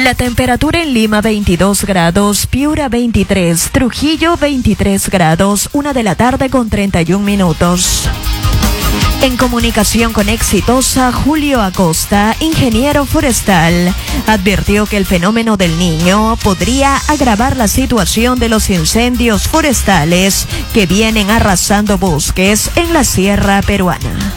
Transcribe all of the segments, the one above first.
La temperatura en Lima 22 grados, Piura 23, Trujillo 23 grados, 1:00 con 31 minutos. En comunicación con Exitosa, Julio Acosta, ingeniero forestal, advirtió que el fenómeno del Niño podría agravar la situación de los incendios forestales que vienen arrasando bosques en la sierra peruana.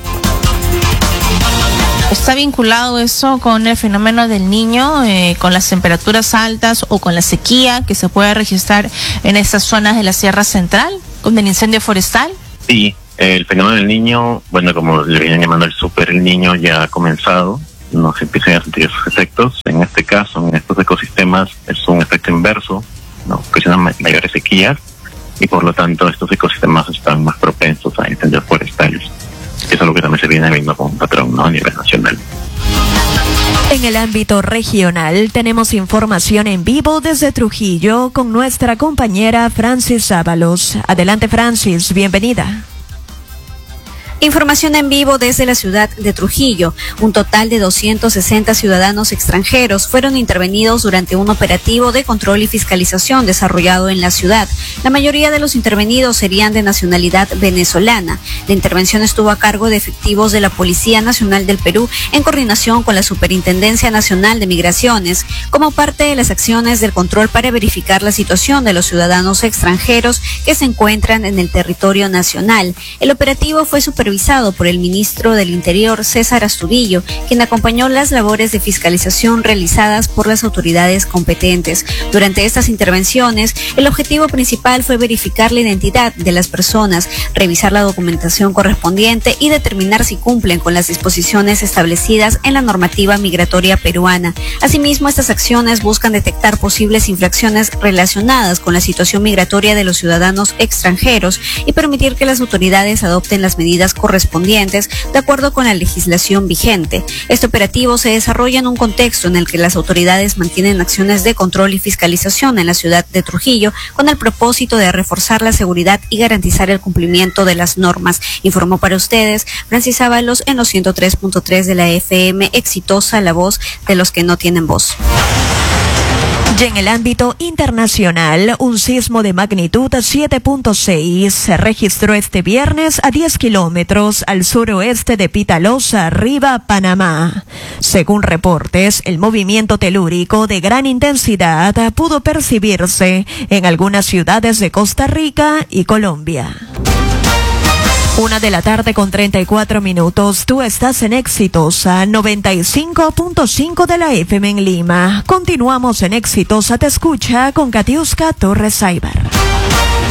¿Está vinculado eso con el fenómeno del Niño, con las temperaturas altas o con la sequía que se puede registrar en estas zonas de la Sierra Central, con el incendio forestal? Sí, el fenómeno del Niño, bueno, como le vienen llamando el Super El Niño, ya ha comenzado. Nos empiezan a sentir sus efectos. En este caso, en estos ecosistemas, es un efecto inverso, ¿no? Ocasionan mayores sequías y por lo tanto estos ecosistemas están más propensos a incendios forestales. Eso es lo que también se viene viendo como un patrón, ¿no?, a nivel nacional. En el ámbito regional tenemos información en vivo desde Trujillo con nuestra compañera Francis Ábalos. Adelante, Francis, bienvenida. Información en vivo desde la ciudad de Trujillo. Un total de 260 ciudadanos extranjeros fueron intervenidos durante un operativo de control y fiscalización desarrollado en la ciudad. La mayoría de los intervenidos serían de nacionalidad venezolana. La intervención estuvo a cargo de efectivos de la Policía Nacional del Perú en coordinación con la Superintendencia Nacional de Migraciones, como parte de las acciones del control para verificar la situación de los ciudadanos extranjeros que se encuentran en el territorio nacional. El operativo fue supervisado por el ministro del Interior, César Astudillo, quien acompañó las labores de fiscalización realizadas por las autoridades competentes. Durante estas intervenciones, el objetivo principal fue verificar la identidad de las personas, revisar la documentación correspondiente y determinar si cumplen con las disposiciones establecidas en la normativa migratoria peruana. Asimismo, estas acciones buscan detectar posibles infracciones relacionadas con la situación migratoria de los ciudadanos extranjeros y permitir que las autoridades adopten las medidas correspondientes de acuerdo con la legislación vigente. Este operativo se desarrolla en un contexto en el que las autoridades mantienen acciones de control y fiscalización en la ciudad de Trujillo con el propósito de reforzar la seguridad y garantizar el cumplimiento de las normas. Informó para ustedes Francis Ábalos en los 103.3 de la FM Exitosa, la voz de los que no tienen voz. Y en el ámbito internacional, un sismo de magnitud 7.6 se registró este viernes a 10 kilómetros al suroeste de Pitalosa, Riva, Panamá. Según reportes, el movimiento telúrico de gran intensidad pudo percibirse en algunas ciudades de Costa Rica y Colombia. 1:00 con 34 minutos. Tú estás en Exitosa 95.5 de la FM en Lima. Continuamos en Exitosa Te Escucha con Katiuska Torres Aybar.